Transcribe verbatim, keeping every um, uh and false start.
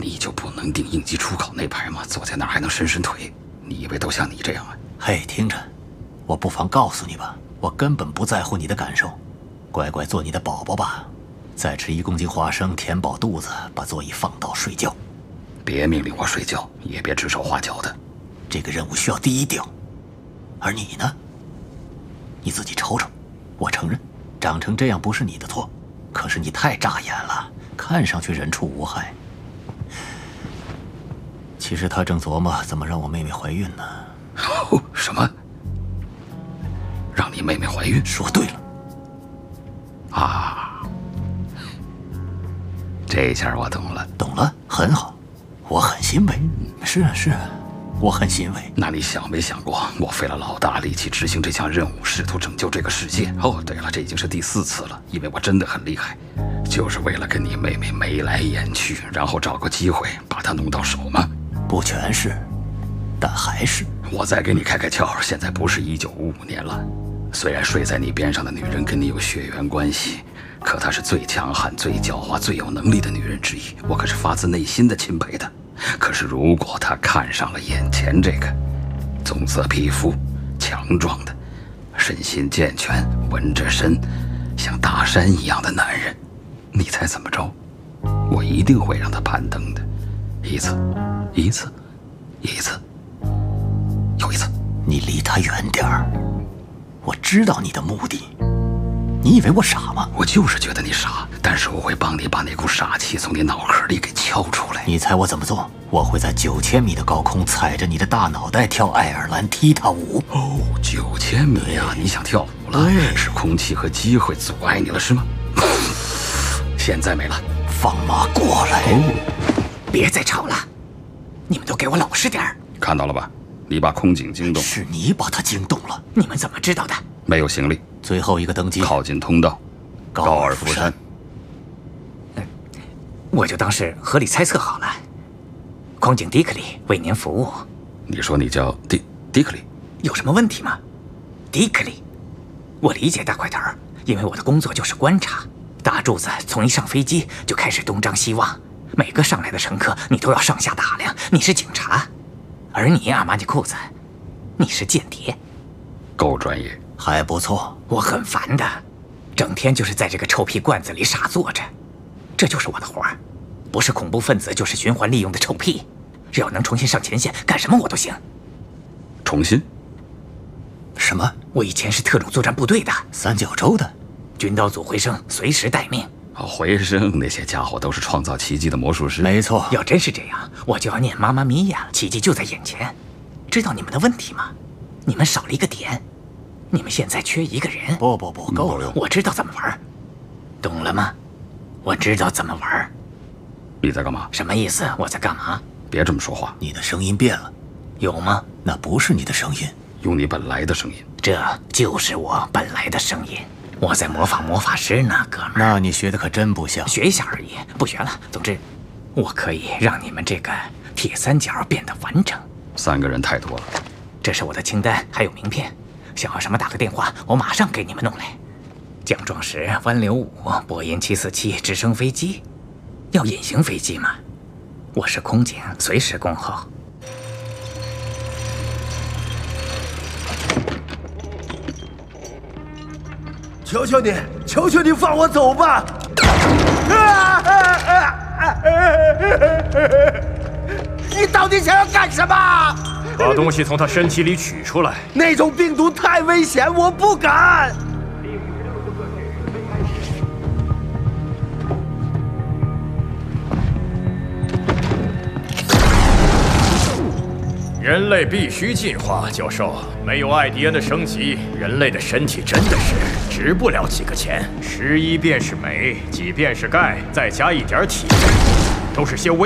你就不能定应急出口那排吗？坐在那儿还能伸伸腿？你以为都像你这样啊？ 嘿，听着，我不妨告诉你吧，我根本不在乎你的感受，乖乖做你的宝宝吧。再吃一公斤花生，填饱肚子，把座椅放倒睡觉。 别命令我睡觉，也别指手画脚的。 这个任务需要低调。而你呢？你自己瞅瞅，我承认，长成这样不是你的错，可是你太扎眼了，看上去人畜无害。其实他正琢磨怎么让我妹妹怀孕呢。 哦，什么？让你妹妹怀孕？ 说对了。 啊，这下我懂了。 懂了，很好，我很欣慰。是啊，是啊，我很欣慰。 那你想没想过，我费了老大力气执行这项任务，试图拯救这个世界？哦，对了，这已经是第四次了，因为我真的很厉害，就是为了跟你妹妹眉来眼去，然后找个机会把她弄到手吗？ 不全是，但还是。 我再给你开开窍，现在不是一九五五年了。虽然睡在你边上的女人跟你有血缘关系，可她是最强悍、最狡猾、最有能力的女人之一，我可是发自内心的钦佩她。可是如果她看上了眼前这个棕色皮肤、强壮的、身心健全、纹着身、像大山一样的男人，你猜怎么着？我一定会让她攀登的，一次，一次，一次，又一次。 你离他远点儿。我知道你的目的，你以为我傻吗？ 我就是觉得你傻，但是我会帮你把那股傻气从你脑壳里给敲出来。 你猜我怎么做？我会在九千米的高空踩着你的大脑袋跳爱尔兰踢踏舞。 哦，九千米呀、啊！你想跳舞了？是空气和机会阻碍你了，是吗？现在没了。 放马过来！ 哦， 别再吵了，你们都给我老实点儿。 看到了吧？你把空警惊动， 是你把他惊动了。 你们怎么知道的？ 没有行李。 最后一个登机， 靠近通道，高尔夫山。 我就当是合理猜测好了。空警迪克里为您服务。 你说你叫迪迪克里， 有什么问题吗？迪克里，我理解大块头，因为我的工作就是观察。大柱子从一上飞机就开始东张西望，每个上来的乘客你都要上下打量。你是警察。而你阿玛尼裤子，你是间谍， 够专业， 还不错。 我很烦的，整天就是在这个臭屁罐子里傻坐着，这就是我的活儿，不是恐怖分子就是循环利用的臭屁。只要能重新上前线，干什么我都行。 重新？ 什么？ 我以前是特种作战部队的， 三角洲的， 军刀组回声，随时待命。 回声那些家伙都是创造奇迹的魔术师。 没错， 要真是这样，我就要念妈妈咪呀，奇迹就在眼前。知道你们的问题吗？你们少了一个点，你们现在缺一个人。 不不不，够了。 我知道怎么玩，懂了吗？我知道怎么玩。 你在干嘛？ 什么意思？我在干嘛？ 别这么说话。 你的声音变了。 有吗？ 那不是你的声音， 用你本来的声音。 这就是我本来的声音。我在模仿魔法师呢，哥们儿。 那你学的可真不像。 学一下而已，不学了。总之，我可以让你们这个铁三角变得完整。 三个人太多了。 这是我的清单，还有名片。想要什么打个电话，我马上给你们弄来。奖状石、湾流五、波音七四七直升飞机，要隐形飞机吗？我是空警，随时恭候。 求求你，求求你放我走吧！你到底想要干什么？ 把东西从他身体里取出来。 那种病毒太危险，我不敢。 人类必须进化，教授。没有艾迪恩的升级，人类的身体真的是值不了几个钱。十一便是镁，几便是钙，再加一点铁，都是些微。